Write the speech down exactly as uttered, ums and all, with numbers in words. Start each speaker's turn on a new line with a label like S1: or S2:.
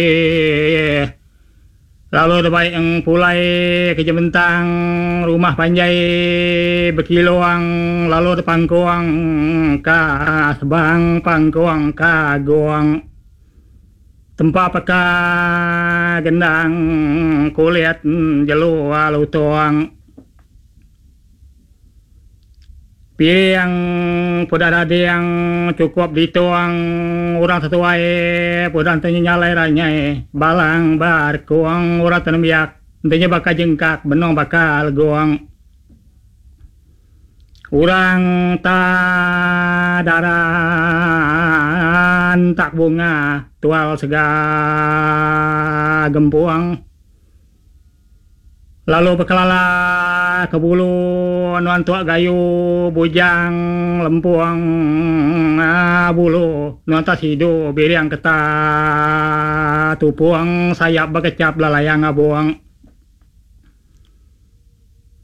S1: lalu terbaik yang pulai kerja bentang rumah panjai berkiloang lalu terpangkuang ka sebang pangkuang ka goang tempat peka gendang kulit jelu alu tuang piang pudara yang cukup dituang orang sesuai pudara tanya nyalai ranyai balang bar kuang orang tanamiak tanya bakal jengkak benong bakal goang orang tak daran tak bunga tual sega gempuang lalu berkelala ke bulu nuan tuak gayu bujang lempuang ah, bulu nuan tas hidu biriang ketah tupuang sayap berkecap lalayang abuang